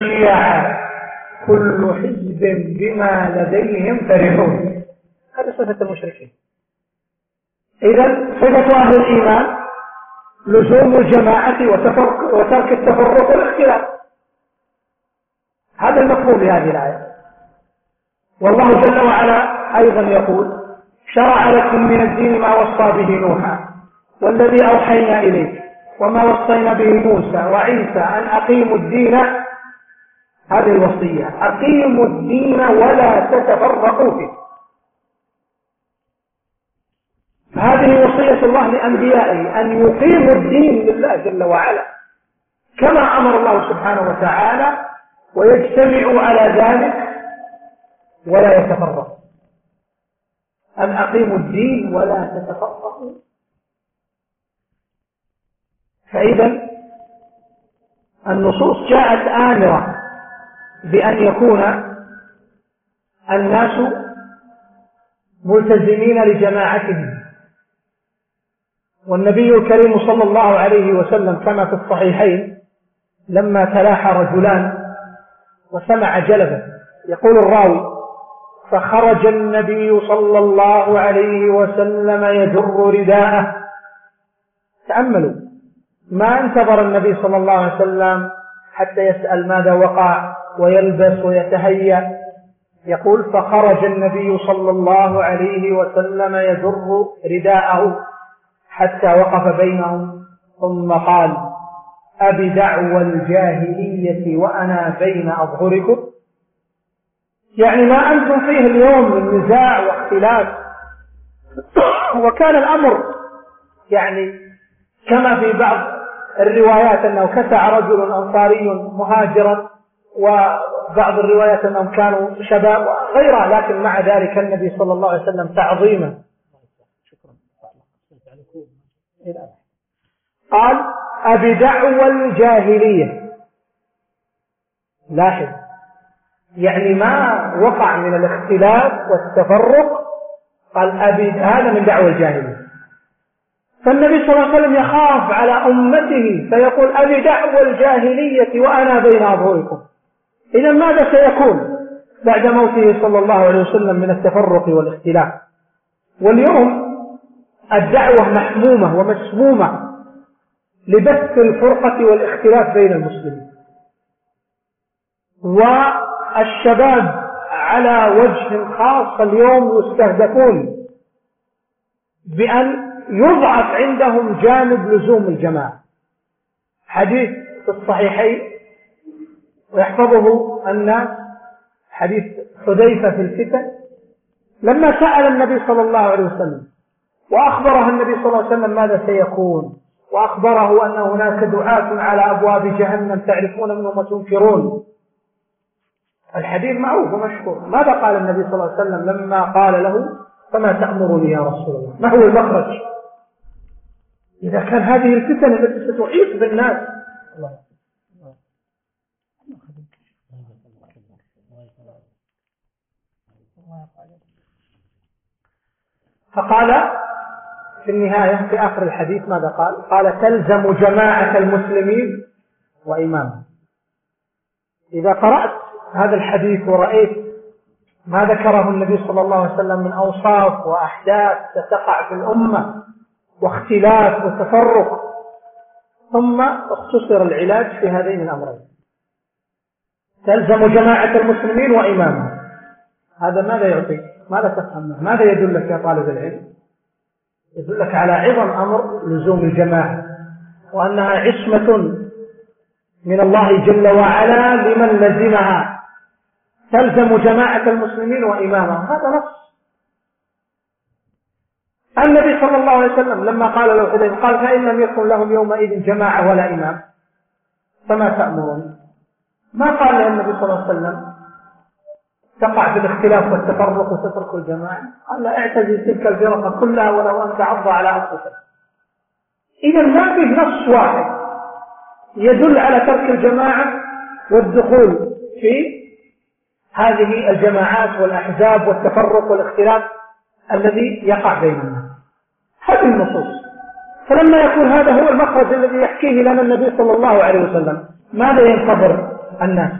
كل حزب بما لديهم فرحون. هذه صفة المشركين. إذن صفة أهل الإيمان لزوم الجماعة وترك التفرق والاختلاف. هذا المفهوم بهذه الآية. والله جل وعلا أيضا يقول: شرع لكم من الدين ما وصى به نوحا والذي أوحينا إليك وما وصينا به موسى وعيسى أن أقيموا الدين. هذه الوصية: أقيموا الدين ولا تتفرقوا فيه. هذه وصية الله لأنبيائه أن يقيموا الدين لله جل وعلا كما أمر الله سبحانه وتعالى، ويجتمعوا على ذلك ولا يتفرقوا. أن أقيموا الدين ولا تتفرقوا. فإذا النصوص جاءت آمرة بأن يكون الناس ملتزمين لجماعتهم. والنبي الكريم صلى الله عليه وسلم كما في الصحيحين لما تلاحى رجلان وسمع جلبا، يقول الراوي: فخرج النبي صلى الله عليه وسلم يجر رداءه. تأملوا، ما انتظر النبي صلى الله عليه وسلم حتى يسأل ماذا وقع ويلبس ويتهيأ. يقول: فخرج النبي صلى الله عليه وسلم يجر رداءه حتى وقف بينهم ثم قال: أبدعوى الجاهلية وأنا بين أظهركم. يعني ما أنتم فيه اليوم من نزاع واختلاف. وكان الأمر يعني كما في بعض الروايات أنه كسع رجل أنصاري مهاجرا، وبعض الروايات أنهم كانوا شباب وغيرها، لكن مع ذلك النبي صلى الله عليه وسلم تعظيما قال: أبدعوى الجاهلية. لاحظ، يعني ما وقع من الاختلاف والتفرق، قال هذا من دعوى الجاهلية. فالنبي صلى الله عليه وسلم يخاف على أمته فيقول: أبدعوى الجاهلية وأنا بين أظهركم. إذا ماذا سيكون بعد موته صلى الله عليه وسلم من التفرق والاختلاف؟ واليوم الدعوة محمومة ومسمومة لبث الفرقة والاختلاف بين المسلمين، والشباب على وجه خاص اليوم يستهدفون بأن يضعف عندهم جانب لزوم الجماعة. حديث في الصحيحين ويحفظه الناس، حديث حذيفة في الفتن، لما سأل النبي صلى الله عليه وسلم وأخبره النبي صلى الله عليه وسلم ماذا سيكون، وأخبره أن هناك دعاة على أبواب جهنم تعرفون منهم وتنكرون. الحديث معروف ومشهور. ماذا قال النبي صلى الله عليه وسلم لما قال له: فما تأمرني يا رسول الله؟ ما هو المخرج إذا كان هذه الفتن التي ستحيط بالناس؟ فقال في النهاية في آخر الحديث ماذا قال؟ قال: تلزم جماعة المسلمين وإمامهم. إذا قرأت هذا الحديث ورأيت ما ذكره النبي صلى الله عليه وسلم من أوصاف وأحداث ستقع في الأمة واختلاف وتفرق، ثم اختصر العلاج في هذين الأمرين: تلزم جماعة المسلمين وإمامهم. هذا ماذا يعطيك؟ ماذا تفهم؟ ماذا يدلك يا طالب العلم؟ يدلك على عظم أمر لزوم الجماعة، وأنها عصمة من الله جل وعلا لمن لزمها. تلزم جماعة المسلمين وإمامهم، هذا نص. النبي صلى الله عليه وسلم لما قال له حذيفة قال: فإن لم يكن لهم يومئذ جماعة ولا إمام فما تأمرون؟ ما قال له النبي صلى الله عليه وسلم تقع في الاختلاف والتفرق وتترك الجماعة، قال: لا، اعتزل تلك الفرقة كلها ولو أن تعض على أنفسك. إذا ما فيه نص واحد يدل على ترك الجماعة والدخول في هذه الجماعات والأحزاب والتفرق والاختلاف الذي يقع بين الناس. هذه النصوص. فلما يكون هذا هو المخرج الذي يحكيه لنا النبي صلى الله عليه وسلم، ماذا ينتظر الناس؟